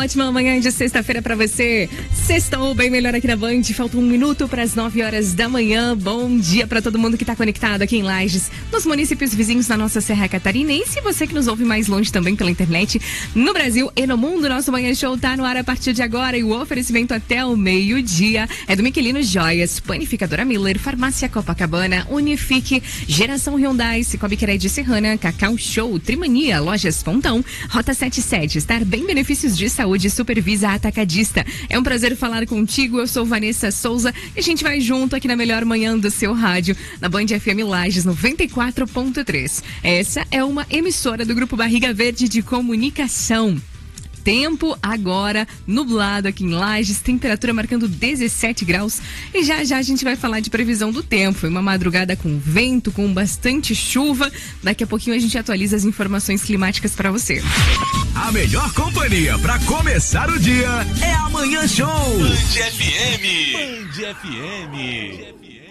ótima manhã de sexta-feira pra você. Sextou bem melhor aqui na Band. Falta 1 minuto para as 9 horas da manhã. Bom dia pra todo mundo que tá conectado aqui em Lages, nos municípios vizinhos da nossa Serra Catarinense. E você que nos ouve mais longe também pela internet, no Brasil e no mundo. Nosso Manhã Show tá no ar a partir de agora e o oferecimento até o meio-dia é do Miquelino Joias, Panificadora Miller, Farmácia Copacabana, Unifique, Geração Hyundai, Cicobi Cred Serrana, Cacau Show, Trimania, Lojas Pontão, Rota 77, Estar Bem, Benefícios de Saúde, Supervisa Atacadista. É um prazer falar contigo, eu sou Vanessa Souza e a gente vai junto aqui na melhor manhã do seu rádio, na Band FM Lages 94.3. Essa é uma emissora do Grupo Barriga Verde de Comunicação. Tempo agora nublado aqui em Lages, temperatura marcando 17 graus e já a gente vai falar de previsão do tempo. Foi uma madrugada com vento, com bastante chuva. Daqui a pouquinho a gente atualiza as informações climáticas para você. A melhor companhia para começar o dia é a Manhã Show. Band FM. Band FM.